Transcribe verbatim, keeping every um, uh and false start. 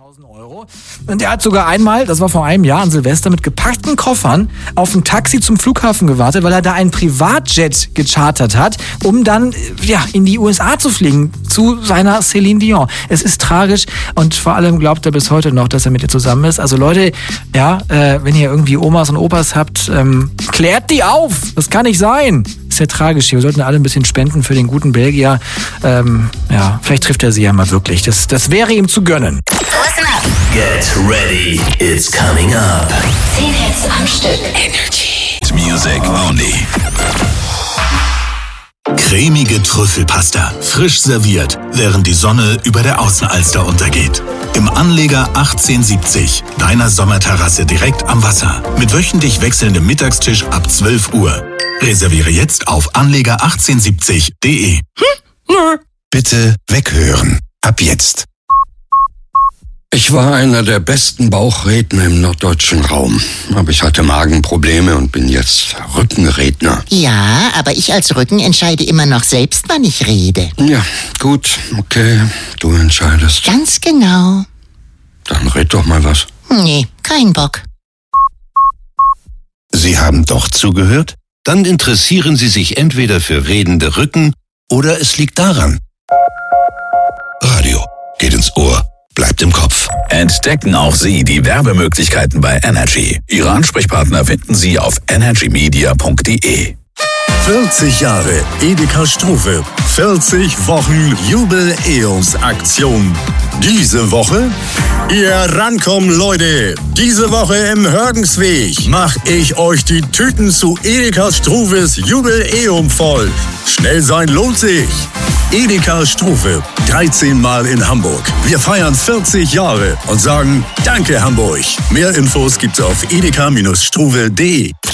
tausend Euro. Und er hat sogar einmal, das war vor einem Jahr an Silvester, mit gepackten Koffern auf ein Taxi zum Flughafen gewartet, weil er da einen Privatjet gechartert hat, um dann ja in die U S A zu fliegen, zu seiner Celine Dion. Es ist tragisch und vor allem glaubt er bis heute noch, dass er mit ihr zusammen ist. Also Leute, ja, äh, wenn ihr irgendwie Omas und Opas habt, ähm, klärt die auf. Das kann nicht sein. Ist ja tragisch hier. Wir sollten alle ein bisschen spenden für den guten Belgier. Ähm, ja, vielleicht trifft er sie ja mal wirklich. Das, das wäre ihm zu gönnen. Listen up. Get ready, it's coming up. Zehn Hits am Stück. Energy. It's music only. Cremige Trüffelpasta, frisch serviert, während die Sonne über der Außenalster untergeht. Im Anleger achtzehnhundertsiebzig, deiner Sommerterrasse direkt am Wasser. Mit wöchentlich wechselndem Mittagstisch ab zwölf Uhr. Reserviere jetzt auf anleger achtzehnhundertsiebzig punkt de. Hm? Nö. Bitte weghören. Ab jetzt. Ich war einer der besten Bauchredner im norddeutschen Raum. Aber ich hatte Magenprobleme und bin jetzt Rückenredner. Ja, aber ich als Rücken entscheide immer noch selbst, wann ich rede. Ja, gut, okay, du entscheidest. Ganz genau. Dann red doch mal was. Nee, kein Bock. Sie haben doch zugehört? Dann interessieren Sie sich entweder für redende Rücken oder es liegt daran. Radio geht ins Ohr, bleibt im Kopf. Entdecken auch Sie die Werbemöglichkeiten bei Energy. Ihre Ansprechpartner finden Sie auf energy media punkt de. vierzig Jahre Edeka Struve. vierzig Wochen Jubiläumsaktion. Diese Woche? Ihr rankommen, Leute. Diese Woche im Hörgensweg mach ich euch die Tüten zu Edeka Struves Jubiläum voll. Schnell sein lohnt sich. Edeka Struve, dreizehn Mal in Hamburg. Wir feiern vierzig Jahre und sagen Danke Hamburg. Mehr Infos gibt's auf edeka Strove punkt de.